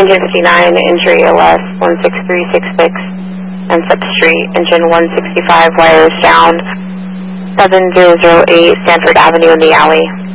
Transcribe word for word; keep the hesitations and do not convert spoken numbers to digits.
engine fifty-nine, injury A L S one six three six six, and Sub Street, engine one sixty-five, wires down, seven zero zero eight Stanford Avenue in the alley.